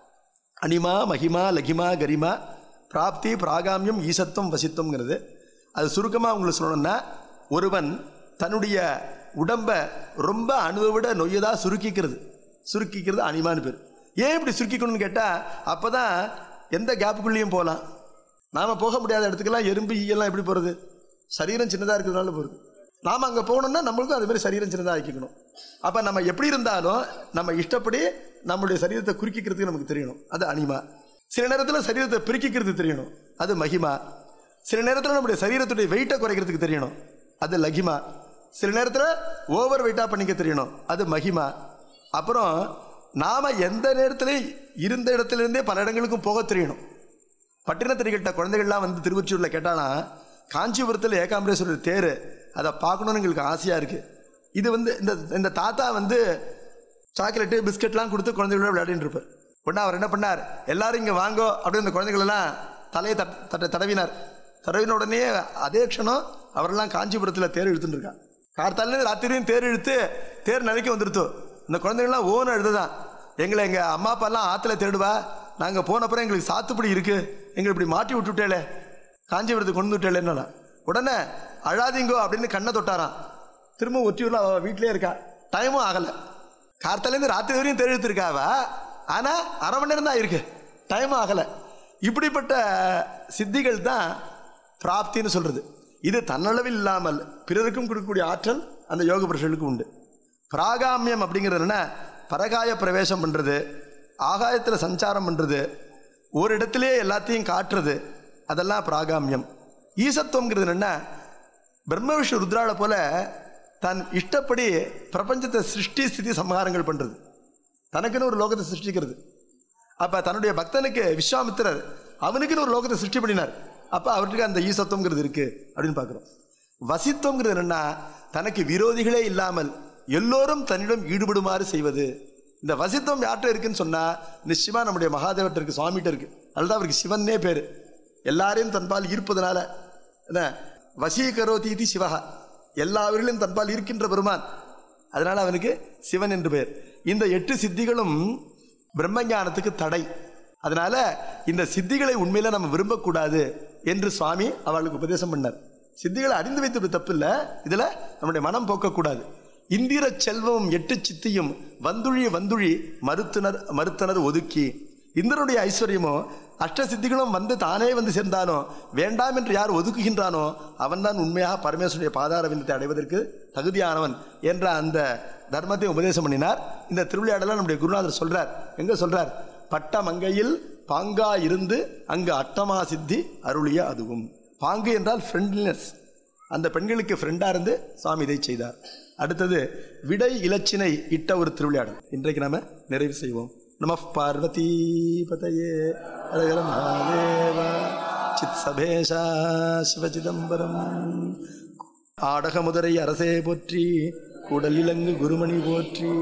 அனிமா மகிமா லகிமா கரிமா பிராப்தி பிராகாமியம் ஈசத்துவம் வசித்துவங்கிறது. அது சுருக்கமாக உங்களுக்கு சொல்லணும்னா, ஒருவன் தன்னுடைய உடம்பை ரொம்ப அணுவை விட நொய்யதாக சுருக்கிக்கிறது, சுருக்கிக்கிறது அனிமான்னு பேர். ஏன் இப்படி சுருக்கிக்கணும்னு கேட்டால் அப்போ தான் எந்த கேப்புக்குள்ளேயும் போகலாம். நாம் போக முடியாத இடத்துக்கெல்லாம் எறும்பு ஈயெல்லாம் எப்படி போகிறது, சரீரம் சின்னதாக இருக்கிறதுனால போகிறது. நாம் அங்கே போகணுன்னா நம்மளுக்கும் அது மாதிரி சரீரம் சின்னதாக ஆக்கிக்கணும். அப்போ நம்ம எப்படி இருந்தாலும் நம்ம இஷ்டப்படி நம்மளுடைய சரீரத்தை குறுக்கிக்கிறதுக்கு நமக்கு தெரியணும், அது அனிமா. சில நேரத்தில் சரீரத்தை பிரிக்கிறது தெரியணும், அது மகிமா. சில நேரத்தில் நம்முடைய சரீரத்துடைய வெயிட்டை குறைக்கிறதுக்கு தெரியணும், அது லகிமா. சில நேரத்தில் ஓவர் வெயிட்டாக பண்ணிக்க தெரியணும், அது மகிமா. அப்புறம் நாம் எந்த நேரத்திலையும் இருந்த இடத்துலேருந்தே பல இடங்களுக்கும் போக தெரியணும். பட்டினத்திரிகிட்ட குழந்தைகள்லாம் வந்து திருவொற்றியூரில் கேட்டானா, காஞ்சிபுரத்தில் ஏகாம்பரேஸ்வரர் தேர் அதை பார்க்கணுன்னு எங்களுக்கு ஆசையாக இருக்குது. இது வந்து இந்த இந்த தாத்தா வந்து சாக்லேட்டு பிஸ்கெட்லாம் கொடுத்து குழந்தைகளோட விளையாடிட்டு இருப்பார். உடனே அவர் என்ன பண்ணார், எல்லாரும் இங்கே வாங்கோ அப்படின்னு அந்த குழந்தைகளெல்லாம் தலையை தட் தட்ட தடவினார். தடவின உடனே அதே க்ஷணம் அவரெல்லாம் காஞ்சிபுரத்தில் தேர் இழுத்துட்டு இருக்கான். கார்த்தாலேருந்து ராத்திரியும் தேர் இழுத்து தேர் நிலைக்கு வந்துடுத்தோம். இந்த குழந்தைகள்லாம் ஓன்னு எழுதுதான், எங்களை எங்கள் அம்மா அப்பாலாம் ஆற்றுல தேடுவா, நாங்கள் போனப்புறம் எங்களுக்கு சாத்துப்படி இருக்குது, எங்களை இப்படி மாட்டி விட்டுவிட்டேலே, காஞ்சிபுரத்துக்கு கொண்டு விட்டேலேன்னா. உடனே அழாதீங்கோ அப்படின்னு கண்ணை தொட்டாரான். திரும்ப ஒற்றியூரில் அவள் வீட்டிலே இருக்கா, டைமும் ஆகலை. கார்த்தாலேருந்து ராத்திரி வரையும் தேர் இழுத்துருக்காவா, ஆனால் அரை மணி நேரம் தான் இருக்கு, டைமும் ஆகலை. இப்படிப்பட்ட சித்திகள் தான் பிராப்தின்னு சொல்கிறது. இது தன்னளவில் இல்லாமல் பிறருக்கும் கொடுக்கக்கூடிய ஆற்றல் அந்த யோக புருஷர்களுக்கு உண்டு. பிராகாமியம் அப்படிங்கிறதுனா பரகாய பிரவேசம் பண்ணுறது, ஆகாயத்தில் சஞ்சாரம் பண்ணுறது, ஒரு இடத்துலே எல்லாத்தையும் காட்டுறது, அதெல்லாம் பிராகாமியம். ஈசத்துவங்கிறது என்னென்னா பிரம்ம விஷ்ணு ருத்ராவை போல தன் இஷ்டப்படி பிரபஞ்சத்தை சிருஷ்டி ஸ்திதி சம்ஹாரங்கள் பண்ணுறது, தனக்குன்னு ஒரு லோகத்தை சிருஷ்டிக்கிறது. அப்போ தன்னுடைய பக்தனுக்கு விஸ்வாமித்திரர் அவனுக்குன்னு ஒரு லோகத்தை சிருஷ்டி பண்ணினார். அப்போ அவருக்கு அந்த ஈசத்துவங்கிறது இருக்குது அப்படின்னு பார்க்குறோம். வசித்துவங்கிறது என்னென்னா தனக்கு விரோதிகளே இல்லாமல் எல்லோரும் தன்னிடம் ஈடுபடுமாறு செய்வது. இந்த வசித்துவம் யார்கிட்ட இருக்குன்னு சொன்னால் நிச்சயமாக நம்முடைய மகாதேவர்கிட்ட இருக்குது, சுவாமிகிட்ட இருக்குது. அதுதான் அவருக்கு சிவன்னே பேர். எல்லாரையும் தன்பால் ஈர்ப்பதனால என்ன வசீகரோ தீதி சிவகா, எல்லாவர்களும் தன்பால் இருக்கின்ற பெருமான், அதனால் அவனுக்கு சிவன் என்று பெயர். இந்த எட்டு சித்திகளும் பிரம்மஞானத்துக்கு தடை. அதனால இந்த சித்திகளை உண்மையில நம்ம விரும்பக்கூடாது என்று சுவாமி அவளுக்கு உபதேசம் பண்ணார். சித்திகளை அறிந்து வைத்தது தப்பு இல்லை, இதில் நம்முடைய மனம் போக்கக்கூடாது. இந்திர செல்வமும் எட்டு சித்தியும் வந்துழி வந்துழி மறுத்தனர் மறுத்தனர் ஒதுக்கி. இந்திரனுடைய ஐஸ்வர்யமோ அஷ்ட சித்திகளும் வந்து தானே வந்து சேர்ந்தாலும் வேண்டாம் என்று யார் ஒதுக்குகின்றானோ அவன்தான் உண்மையாக பரமேஸ்வருடைய பாதார விந்தத்தை அடைவதற்கு தகுதியானவன் என்ற அந்த தர்மத்தை உபதேசம் பண்ணினார். இந்த திருவிளையாடலாம் நம்முடைய குருநாதர் சொல்றார். எங்க சொல்றார், பட்ட மங்கையில் பாங்கா இருந்து அங்கு அட்டமா சித்தி அருளிய அதுவும். பாங்கு என்றால் ஃப்ரெண்ட்லினஸ், அந்த பெண்களுக்கு ஃப்ரெண்டாக இருந்து சுவாமி இதை செய்தார். அடுத்தது விடை இலச்சினை இட்ட ஒரு திருவிளையாடல் இன்றைக்கு நாம நிறைவு செய்வோம். நம பார்வதி பதயே ஹர மகாதேவ சித் சபேஷா சிவசிதம்பரம். ஆடகமுதரை அரசே போற்றி, கூடல் இலங்கு குருமணி போற்றி.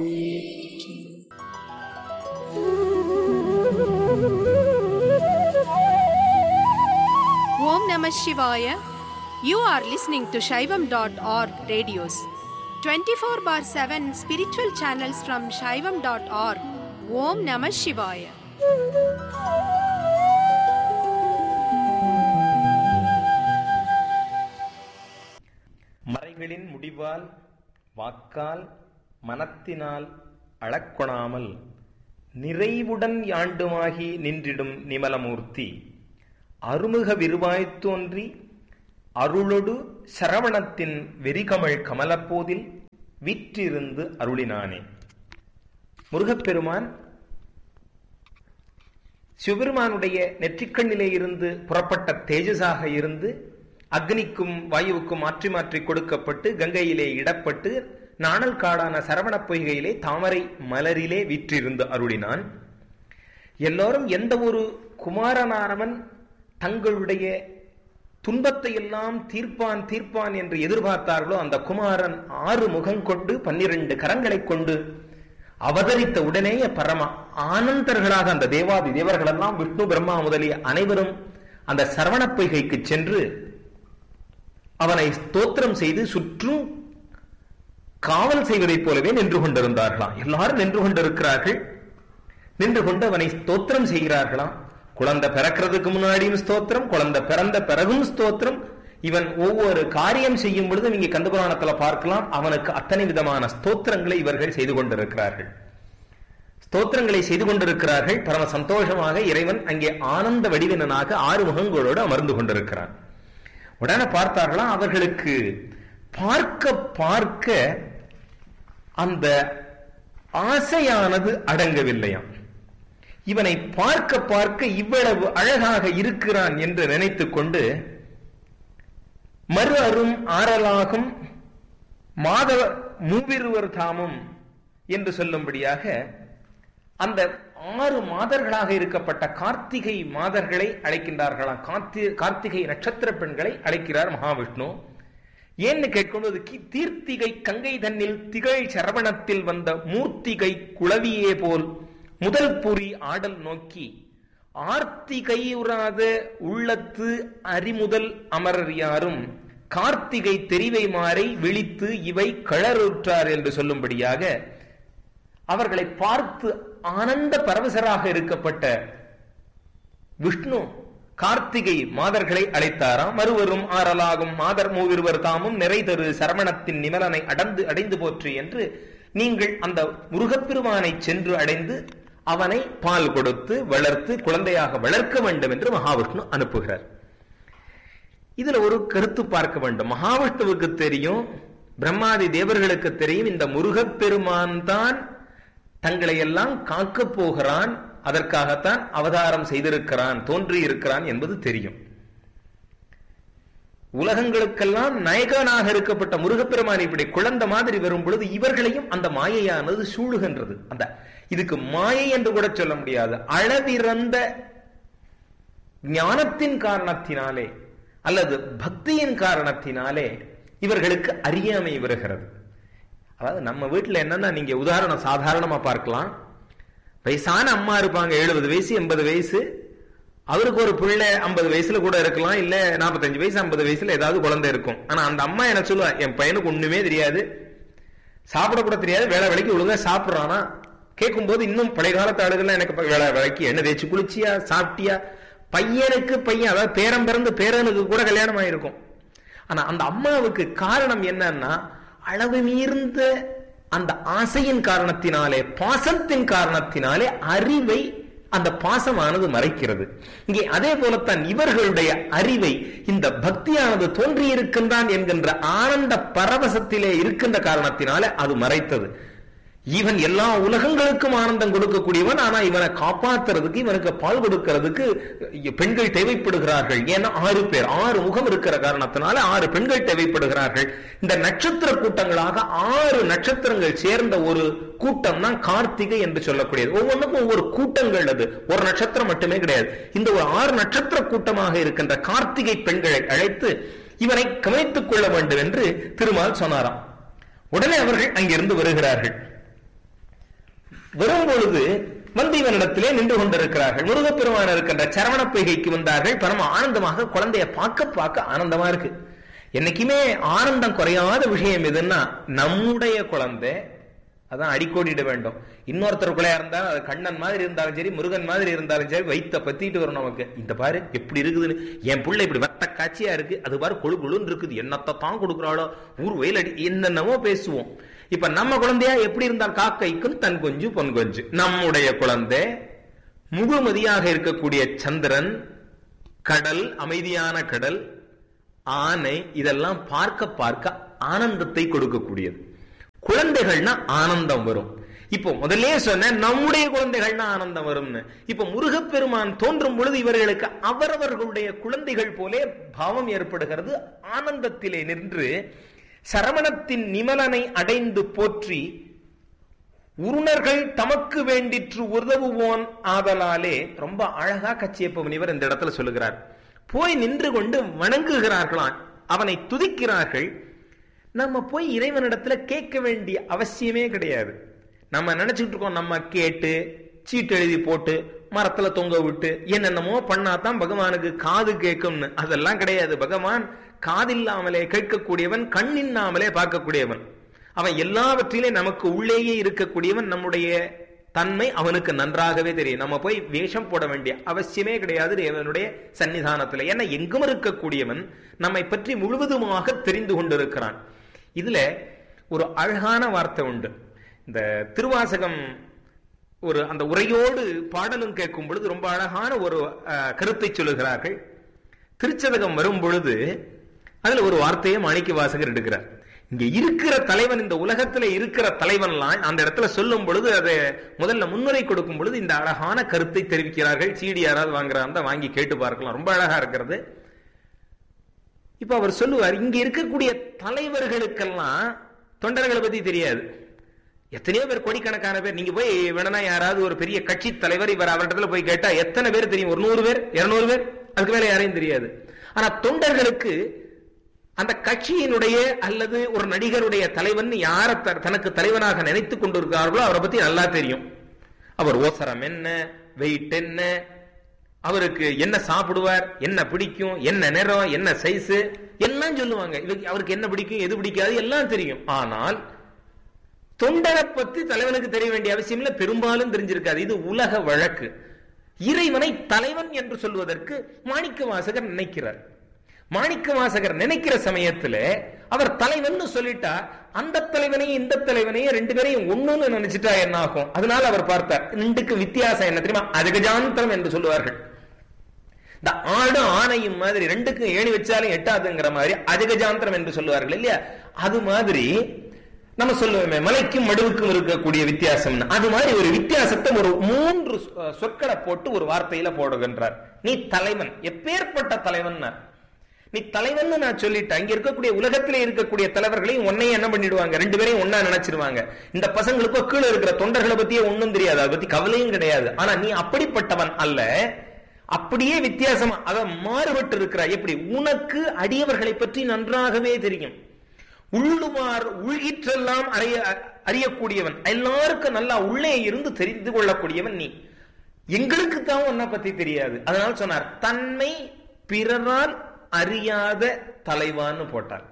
Om Namah Shivaya. You are listening to Shaivam dot org radios. twenty-four bar seven spiritual channels from Shaivam dot org. Om Namah Shivaya. மறைகளின் முடிவால் வாக்கால் மனத்தினால் அளக்கொணாமல் நிறைவுடன் யாண்டுமாகி நின்றிடும் நிமலமூர்த்தி அருமுக விருவாய்த் தோன்றி அருளொடு சரவணத்தின் வெறிகமள் கமலப்போதில் விற்றிருந்து அருளினானே. முருகப்பெருமான் சிவபெருமானுடைய நெற்றிக்கண்ணிலே இருந்து புறப்பட்ட தேஜஸாக இருந்து அக்னிக்கும் வாயுவுக்கும் மாற்றி மாற்றி கொடுக்கப்பட்டு கங்கையிலே இடப்பட்டு நாணல் காடான சரவண பொய்கையிலே தாமரை மலரிலே விற்றிருந்து அருளினான். எல்லோரும் எந்த ஒரு குமாரனானவன் தங்களுடைய துன்பத்தை எல்லாம் தீர்ப்பான் தீர்ப்பான் என்று எதிர்பார்த்தார்களோ அந்த குமாரன் ஆறு முகம் கொண்டு பன்னிரண்டு கரங்களை கொண்டு அவதரித்த உடனேயே பரம ஆனந்தர்களாக அந்த தேவாதி தேவர்கள் எல்லாம் விஷ்ணு பிரம்மா முதலிய அனைவரும் அந்த சரவண பொய்கைக்கு சென்று அவனை ஸ்தோத்திரம் செய்து சுற்றும் காவல் செய்வதைப் போலவே நின்று கொண்டிருந்தார்களாம். எல்லாரும் நின்று கொண்டிருக்கிறார்கள். நின்று கொண்டு அவனை ஸ்தோத்திரம் செய்கிறார்களாம். குழந்தை பிறக்கிறதுக்கு முன்னாடியும் ஸ்தோத்திரம், குழந்தை பிறந்த பிறகும் ஸ்தோத்திரம். இவன் ஒவ்வொரு காரியம் செய்யும் பொழுது நீங்க கந்தபுராணத்துல பார்க்கலாம், அவனுக்கு அத்தனை விதமான ஸ்தோத்திரங்களை இவர்கள் செய்து கொண்டிருக்கிறார்கள். ஸ்தோத்திரங்களை செய்து கொண்டிருக்கிறார்கள். பரம சந்தோஷமாக இறைவன் அங்கே ஆனந்த வடிவினனாக ஆறு முகங்களோடு அமர்ந்து கொண்டிருக்கிறான். உடனே பார்த்தார்களாம், அவர்களுக்கு பார்க்க பார்க்க அந்த ஆசையானது அடங்கவில்லையாம். இவனை பார்க்க பார்க்க இவ்வளவு அழகாக இருக்கிறான் என்று நினைத்துக் கொண்டு மறு அரும் ஆறலாகும் மாதவ மூவிருவர் தாமும் என்று சொல்லும்படியாக அந்த ஆறு மாதர்களாக இருக்கப்பட்ட கார்த்திகை மாதர்களை அழைக்கின்றார்களாம். கார்த்திகை நட்சத்திர பெண்களை அழைக்கிறார் மகாவிஷ்ணு. ஏன்னு கேட்கும்போது தீர்த்திகை கங்கை தன்னில் திகழ் சரவணத்தில் வந்த மூர்த்திகை குளவியே போல் முதல் புரி ஆடல் நோக்கி ஆர்த்திகையுறாத உள்ளத்து அறிமுதல் அமரர் யாரும் கார்த்திகை தெரிவை மாறை விழித்து இவை கழறுற்றார் என்று சொல்லும்படியாக அவர்களை பார்த்து ஆனந்த பரவசராக இருக்கப்பட்ட விஷ்ணு கார்த்திகை மாதர்களை அழைத்தாராம். மறுவரும் ஆறலாகும் மாதர் மூவிருவர் தாமும் நிறை தரு சரவணத்தின் நிமலனை அடந்து அடைந்து போற்றி என்று நீங்கள் அந்த முருகப்பெருமானை சென்று அடைந்து அவனை பால் கொடுத்து வளர்த்து குழந்தையாக வளர்க்க வேண்டும் என்று மகாவிஷ்ணு அனுப்புகிறார். இதுல ஒரு கருத்து பார்க்க வேண்டும். மகாவிஷ்ணுவுக்கு தெரியும், பிரம்மாதி தேவர்களுக்கு தெரியும், இந்த முருகப்பெருமான் தான் தங்களை எல்லாம் காக்க போகிறான், அதற்காகத்தான் அவதாரம் செய்திருக்கிறான், தோன்றி இருக்கிறான் என்பது தெரியும். உலகங்களுக்கெல்லாம் நாயகனாக இருக்கப்பட்ட முருகப்பெருமான் இப்படி குழந்தை மாதிரி வரும் பொழுது இவர்களையும் அந்த மாயையானது சூழுகின்றது. அந்த இதுக்கு மாயை என்று கூட சொல்ல முடியாது, அளவிறந்த ஞானத்தின் காரணத்தினாலே அல்லது பக்தியின் காரணத்தினாலே இவர்களுக்கு அறியாமை வருகிறது. அதாவது நம்ம வீட்டுல என்னன்னா, நீங்க உதாரணம் சாதாரணமா பார்க்கலாம், வயசான அம்மா இருப்பாங்க, எழுபது வயசு எண்பது வயசு, அவருக்கு ஒரு பிள்ளை ஐம்பது வயசுல கூட இருக்கலாம், இல்ல நாற்பத்தஞ்சு வயசு ஐம்பது வயசுல ஏதாவது குழந்தை இருக்கும். ஆனா அந்த அம்மா என்ன சொல்லுவா, என் பையனுக்கு ஒண்ணுமே தெரியாது, சாப்பிட கூட தெரியாது, வேலை வேலைக்கு ஒழுங்கா சாப்பிடுறானா கேட்கும் போது இன்னும் பழைய காலத்து ஆளுகள்லாம் எனக்கு வேலை வேலைக்கு என்ன தேய்ச்சி குளிச்சியா சாப்பிட்டியா, பையனுக்கு பையன் அதாவது பேரம் பிறந்து பேரனுக்கு கூட கல்யாணம் ஆயிருக்கும். ஆனா அந்த அம்மாவுக்கு காரணம் என்னன்னா, அளவு மீர்ந்த அந்த ஆசையின் காரணத்தினாலே பாசத்தின் காரணத்தினாலே அறிவை அந்த பாசமானது மறைக்கிறது. இங்கே அதே போலத்தான் இவர்களுடைய அறிவை இந்த பக்தியானது தோன்றியிருக்கின்றான் என்கின்ற ஆனந்த பரவசத்திலே இருக்கின்ற காரணத்தினாலே அது மறைத்தது. இவன் எல்லா உலகங்களுக்கும் ஆனந்தம் கொடுக்கக்கூடியவன், ஆனா இவனை காப்பாத்துறதுக்கு இவனுக்கு பால் கொடுக்கிறதுக்கு பெண்கள் தேவைப்படுகிறார்கள். ஏன்னா ஆறு பேர், ஆறு முகம் இருக்கிற காரணத்தினால ஆறு பெண்கள் தேவைப்படுகிறார்கள். இந்த நட்சத்திர கூட்டங்களாக ஆறு நட்சத்திரங்கள் சேர்ந்த ஒரு கூட்டம் தான் கார்த்திகை என்று சொல்லக்கூடியது. ஒவ்வொன்றுக்கும் ஒவ்வொரு கூட்டங்கள், அது ஒரு நட்சத்திரம் மட்டுமே கிடையாது. இந்த ஒரு ஆறு நட்சத்திர கூட்டமாக இருக்கின்ற கார்த்திகை பெண்களை அழைத்து இவனை கவனித்துக் கொள்ள வேண்டும் என்று திருமால் சொன்னாராம். உடனே அவர்கள் அங்கிருந்து வருகிறார்கள். வரும் பொழுது வந்து இவனிடத்திலே நின்று கொண்டிருக்கிறார்கள். முருகப்பெருமான் இருக்கின்ற சரவண பொய்கைக்கு வந்தார்கள். பரம ஆனந்தமாக குழந்தைய பார்க்க பார்க்க ஆனந்தமா இருக்கு. என்னைக்குமே ஆனந்தம் குறையாத விஷயம் எதுன்னா, நம்முடைய குழந்தை அதான் அடிக்கோடிட வேண்டும். இன்னொருத்தர் குழையா இருந்தாலும் அது கண்ணன் மாதிரி இருந்தாலும் சரி, முருகன் மாதிரி இருந்தாலும் சரி, வைத்த பத்திட்டு வரும் நமக்கு. இந்த பாரு எப்படி இருக்குதுன்னு, என் பிள்ளை இப்படி வத்த காட்சியா இருக்கு, அது பாரு கொழு கொழுன்னு இருக்குது, என்னத்தை தான் கொடுக்குறாளோ, ஊர் வெயில் அடி என்னென்னமோ பேசுவோம். இப்ப நம்ம குழந்தையா எப்படி இருந்தால் காக்கைக்கும் தன் கொஞ்சு பொன் கொஞ்சு. நம்முடைய குழந்தை முழுமதியாக இருக்கக்கூடிய சந்திரன், கடல், அமைதியான கடல், ஆனை இதெல்லாம் பார்க்க பார்க்க ஆனந்தத்தை கொடுக்கக்கூடியது. குழந்தைகள்னா ஆனந்தம் வரும். இப்போ முதல்ல சொன்ன நம்முடைய குழந்தைகள்னா ஆனந்தம் வரும்னு. இப்ப முருகப்பெருமான் தோன்றும் பொழுது இவர்களுக்கு அவரவர்களுடைய குழந்தைகள் போலே பாவம் ஏற்படுகிறது. ஆனந்தத்திலே நின்று சரவணத்தின் நிமலனை அடைந்து போற்றி உருணர்கள் தமக்கு வேண்டிற்று உதவுவோன் ஆதலாலே. ரொம்ப அழகா கச்சியப்ப முனிவர் இந்த இடத்துல சொல்லுகிறார். போய் நின்று கொண்டு வணங்குகிறார்களாம், அவனை துதிக்கிறார்கள். நம்ம போய் இறைவனிடத்துல கேட்க வேண்டிய அவசியமே கிடையாது. நம்ம நினைச்சுட்டு இருக்கோம் நம்ம கேட்டு சீட்டு எழுதி போட்டு மரத்துல தொங்க விட்டு என்னென்னமோ பண்ணாதான் பகவானுக்கு காது கேட்கும்னு. அதெல்லாம் கிடையாது. பகவான் காதில்லாமலே கேட்கக்கூடியவன், கண்ணில்லாமலே பார்க்கக்கூடியவன். அவன் எல்லாவற்றிலே நமக்கு உள்ளேயே இருக்கக்கூடியவன். நம்முடைய தன்மை அவனுக்கு நன்றாகவே தெரியும். நம்ம போய் வேஷம் போட வேண்டிய அவசியமே கிடையாது தேவனுடைய சன்னிதானத்துல. ஏன்னா எங்கும் இருக்கக்கூடியவன் நம்மை பற்றி முழுவதுமாக தெரிந்து கொண்டிருக்கிறான். இதுல ஒரு அழகான வார்த்தை உண்டு. இந்த திருவாசகம் ஒரு அந்த உரையோடு பாடலும் கேட்கும் பொழுது ரொம்ப அழகான ஒரு கருத்தை சொல்லுகிறார்கள். திருச்சதகம் வரும் பொழுது அதுல ஒரு வார்த்தையை மாணிக்க வாசகர் எடுக்கிறார். இங்க இருக்கிற தலைவன், இந்த உலகத்துல இருக்கிற தலைவன்லாம் அந்த இடத்துல சொல்லும் பொழுது அதை முதல்ல முன்னுரை கொடுக்கும் பொழுது இந்த அழகான கருத்தை தெரிவிக்கிறார்கள். சீடி யாராவது வாங்குறாங்க வாங்கி கேட்டு பார்க்கலாம், ரொம்ப அழகா இருக்கிறது. இப்ப அவர் சொல்லுவார், இங்க இருக்கக்கூடிய தலைவர்களுக்கெல்லாம் தொண்டர்களை பத்தி தெரியாது. எத்தனையோ பேர், கோடிக்கணக்கான பேர். நீங்க போய் வேணா யாராவது ஒரு பெரிய கட்சி தலைவர் இவர் அவரிடத்துல போய் கேட்டா எத்தனை பேர் தெரியும்? ஒரு நூறு பேர், இருநூறு பேர், அதுக்கு மேல யாரையும் தெரியாது. ஆனா தொண்டர்களுக்கு அந்த கட்சியினுடைய அல்லது ஒரு நடிகருடைய தலைவன் யார தனக்கு தலைவனாக நினைத்துக் கொண்டிருக்கிறார்களோ அவரை பத்தி நல்லா தெரியும். அவர் ஓசரம் என்ன, வெயிட் என்ன, அவருக்கு என்ன சாப்பிடுவார், என்ன பிடிக்கும், என்ன நிறம், என்ன சைஸ் எல்லாம் சொல்லுவாங்க. அவருக்கு என்ன பிடிக்கும் எது பிடிக்காது எல்லாம் தெரியும். ஆனால் தொண்டரை பத்தி தலைவனுக்கு தெரிய வேண்டிய அவசியம் இல்லை, பெரும்பாலும் தெரிஞ்சிருக்காது. இது உலக வழக்கு. இறைவனை தலைவன் என்று சொல்வதற்கு மாணிக்க வாசகர் நினைக்கிறார். மாணிக்க வாசகர் நினைக்கிற சமயத்துல அவர் தலைவன் சொல்லிட்டா அந்த தலைவனையும் இந்த தலைவனையும் ரெண்டு பேரையும் ஒண்ணுன்னு நினைச்சிட்டா என்ன ஆகும்? அதனால அவர் பார்த்தார், ரெண்டுக்கு வித்தியாசம் என்ன தெரியுமா? அஜகஜாந்தரம் என்று சொல்லுவார்கள். இந்த ஆடும் ஆணையும் மாதிரி ரெண்டுக்கும் ஏணி வச்சாலும் எட்டாதுங்கிற மாதிரி அஜகஜாந்தரம் என்று சொல்லுவார்கள் இல்லையா? அது மாதிரி நம்ம சொல்லுவோமே மலைக்கும் மடுவுக்கும் இருக்கக்கூடிய வித்தியாசம். அது மாதிரி ஒரு வித்தியாசத்தை ஒரு மூன்று சொற்களை போட்டு ஒரு வார்த்தையில போடுகின்றார். நீ தலைவன், எப்பேற்பட்ட தலைவன்? நீ தலைவன் நான் சொல்லிட்டேன். இங்க இருக்கக்கூடிய உலகத்திலே இருக்கக்கூடிய தலைவர்களையும் ஒன்னையும் என்ன பண்ணிடுவாங்க, ரெண்டு பேரையும் ஒன்னா நினைச்சிருவாங்க. இந்த பசங்களுக்கோ கீழே இருக்கிற தொண்டர்களை பத்தியே ஒன்னும் தெரியாது, அதை பத்தி கவலையும் கிடையாது. ஆனா நீ அப்படிப்பட்டவன் அல்ல, அப்படியே வித்தியாசமா அத மாறுபட்டு இருக்கிறாய். எப்படி? உனக்கு அடியவர்களை பற்றி நன்றாகவே தெரியும். உள்ளுமார் உள்கிற்றெல்லாம் அறிய அறியக்கூடியவன், எல்லாருக்கும் நல்லா உள்ளே இருந்து தெரிந்து கொள்ளக்கூடியவன் நீ. எங்களுக்கு தான் உன்னை பத்தி தெரியாது. அதனால சொன்னார், தன்மை பிறரால் அறியாத தலைவான்னு போட்டார்.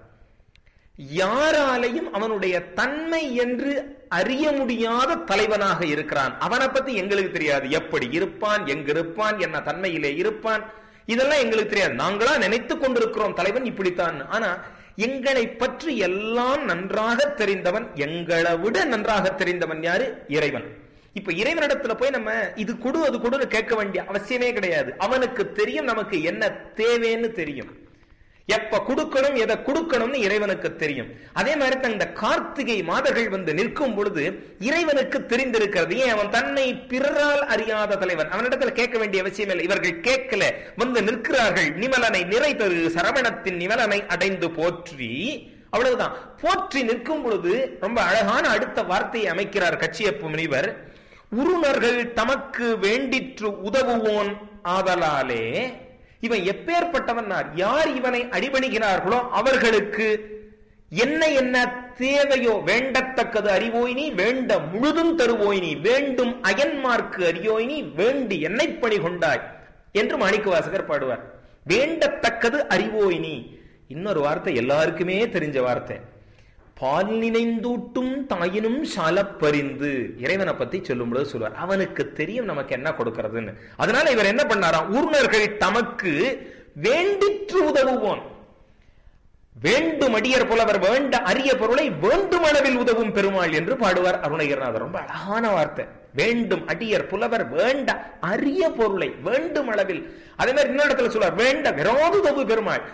யாராலையும் அவனுடைய தன்மை என்று அறிய முடியாத தலைவனாக இருக்கிறான். அவனை பத்தி எங்களுக்கு தெரியாது. எப்படி இருப்பான், எங்கிருப்பான், என்ன தன்மையிலே இருப்பான், இதெல்லாம் எங்களுக்கு தெரியாது. நாங்களா நினைத்துக் கொண்டிருக்கிறோம் தலைவன் இப்படித்தான். ஆனா எங்களை பற்றி எல்லாம் நன்றாக தெரிந்தவன், எங்களை விட நன்றாக தெரிந்தவன் யாரு? இறைவன். இப்ப இறைவனிடத்துல போய் நம்ம இது கொடு அது கொடுன்னு கேட்க வேண்டிய அவசியமே கிடையாது. அவனுக்கு தெரியும் நமக்கு என்ன தேவைன்னு தெரியும். எப்ப கொடுக்கணும், எதை கொடுக்கணும்னு இறைவனுக்கு தெரியும். அதே மாதிரி தான் இந்த கார்த்திகை மாதர்கள் வந்து நிற்கும் பொழுது இறைவனுக்கு தெரிந்திருக்கிறது. ஏன்? அவன் தன்னை பிறரால் அறியாத தலைவன். அவனிடத்துல கேட்க வேண்டிய அவசியம் இல்லை. இவர்கள் கேட்கல, வந்து நிற்கிறார்கள். நிமலனை நிறைதரு சரவணத்தின் நிமலனை அடைந்து போற்றி, அவ்வளவுதான். போற்றி நிற்கும் பொழுது ரொம்ப அழகான அடுத்த வார்த்தையை அமைக்கிறார் கச்சியப்ப முனிவர். உருணர்கள் தமக்கு வேண்டிற்று உதவுவோன் ஆதலாலே. இவன் எப்பேற்பட்டவன்? யார் இவனை அடிபணிகிறார்களோ அவர்களுக்கு என்ன என்ன தேவையோ வேண்டத்தக்கது அறிவோய் நீ, வேண்ட முழுதும் தருவோய் நீ, வேண்டும் அயன்மார்க்கு அறியோய் நீ, வேண்டி என்னை பணி கொண்டாய் என்று மாணிக்க வாசகர் பாடுவார். வேண்டத்தக்கது அறிவோய் நீ. இன்னொரு வார்த்தை எல்லாருக்குமே தெரிஞ்ச வார்த்தை, பால் நினைந்தூட்டும் தாயினும் சாலப்பறிந்து. இறைவனை பத்தி சொல்லும் பொழுது சொல்வார், அவனுக்கு தெரியும் நமக்கு என்ன கொடுக்கிறதுன்னு. அதனால இவர் என்ன பண்ணாராம்? ஊர்ணர்கள் தமக்கு வேண்டிற்று உதவுவோன். வேண்டும் அடியர் புலவர் வேண்ட அரிய பொருளை வேண்டும் அளவில் உதவும் பெருமாள் என்று பாடுவார் அருணகிரிநாதர். ரொம்ப அழகான வார்த்தை. வேண்டும் அடியர் புலவர் வேண்ட அரிய பொருளை வேண்டும் அளவில். அதே மாதிரி இன்னொரு இடத்துல சொல்வார், வேண்ட விரோதுதவு பெருமாள்.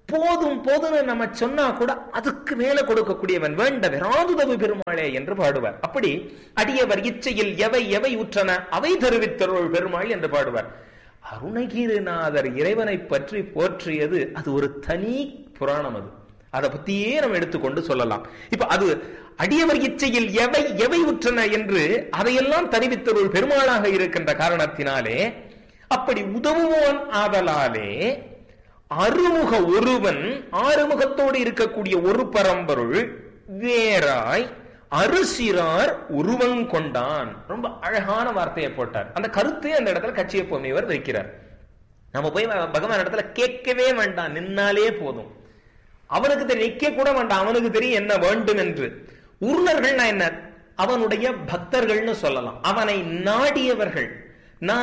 போதும் போதும்னு நம்ம சொன்னா கூட அதுக்கு மேல கொடுக்கக்கூடியவன் வேண்ட விராதுதவு பெருமாளே என்று பாடுவார். அப்படி அடியவர் இச்சையில் எவை எவை உற்றன அவை தருவித்தருள் பெருமாள் என்று பாடுவார். அருணகிரிநாதர் இறைவனை பற்றி போற்றியது அது ஒரு தனி புராணம். அது அதை பத்தியே நம்ம எடுத்துக்கொண்டு சொல்லலாம். இப்ப அது அடியவர் இச்சையில் எவை எவை உற்றன என்று அதையெல்லாம் தருவித்தருள் பெருமாளாக இருக்கின்ற காரணத்தினாலே, அப்படி உதவுவோன் ஆதலாலே அருமுக ஒருவன் ஆறுமுகத்தோடு இருக்கக்கூடிய ஒரு பரம்பொருள் வேறாய் அருசிறார் உருவம் கொண்டான். ரொம்ப அழகான வார்த்தையை போட்டார். அந்த கருத்தை அந்த இடத்துல கச்சிய பொம்மையவர் வைக்கிறார். நம்ம போய் பகவான் இடத்துல கேட்கவே வேண்டாம், நின்னாலே போதும். அவனுக்கு தெரியும், நிக்க கூட வேண்டாம், அவனுக்கு தெரியும் என்ன வேண்டும் என்று. உருணர்கள்னா என்ன? அவனுடைய பக்தர்கள்னு சொல்லலாம். அவனை நாடியவர்கள்,